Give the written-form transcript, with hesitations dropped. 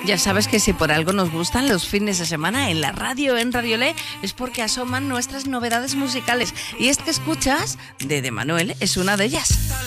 Ya sabes que si por algo nos gustan los fines de semana en la radio, en Radiolé, es porque asoman nuestras novedades musicales. Y este que escuchas, de Manuel, es una de ellas.